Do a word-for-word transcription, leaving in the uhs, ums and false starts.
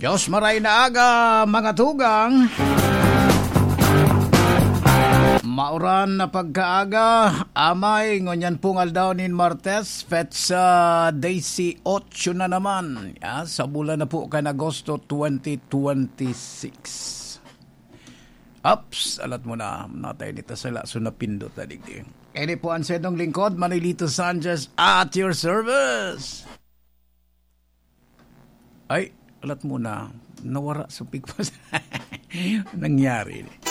Diyos maray na aga, mga tugang. Mauran na pagkaaga, amay, ngunyan pungal daw ni Martes, Fetsa Daisy eight na naman. Ya, sa bulan na po kan Agosto twenty twenty-six. Ups, alat mo na, natay nito sa laso na pindot na digdi. Ini po ang sedong lingkod, Manilito Sanchez at your service. Ay, alat mo na, nawara sa pigpas. Nangyari.